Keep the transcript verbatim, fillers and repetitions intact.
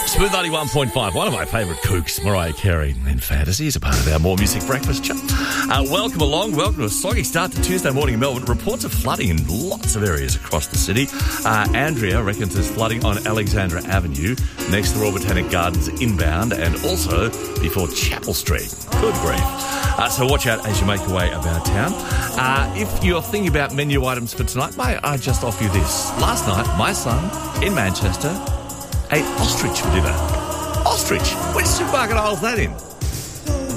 Smooth ninety-one point five, one of my favourite kooks, Mariah Carey in fantasy, is a part of our More Music Breakfast chat. Uh, welcome along, welcome to a soggy start to Tuesday morning in Melbourne. Reports of flooding in lots of areas across the city. Uh, Andrea reckons there's flooding on Alexandra Avenue, next to Royal Botanic Gardens inbound, and also before Chapel Street. Good grief. Uh, so watch out as you make your way about town. Uh, if you're thinking about menu items for tonight, may I just offer you this. Last night, my son in Manchester ate ostrich for dinner. Ostrich? Which supermarket aisle's that in?